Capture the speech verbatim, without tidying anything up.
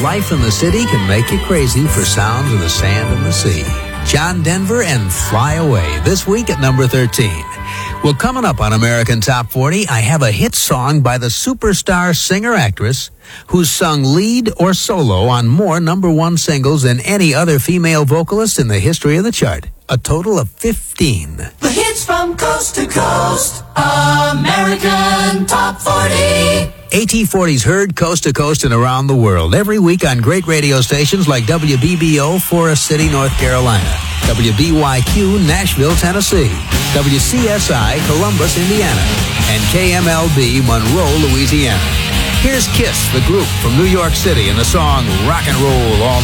life in the city can make you crazy for sounds of the sand and the sea. John Denver and Fly Away, this week at number thirteen. Well, coming up on American Top forty, I have a hit song by the superstar singer-actress who's sung lead or solo on more number one singles than any other female vocalist in the history of the chart. A total of fifteen. The hits from coast to coast, American Top forty. A T forty's heard coast to coast and around the world every week on great radio stations like W B B O, Forest City, North Carolina, W B Y Q, Nashville, Tennessee, W C S I, Columbus, Indiana, and K M L B, Monroe, Louisiana. Here's KISS, the group from New York City, and the song Rock and Roll All